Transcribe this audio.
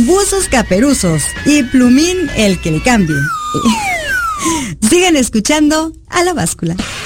buzos caperuzos y Plumín el que le cambie. Sigan escuchando a La Báscula.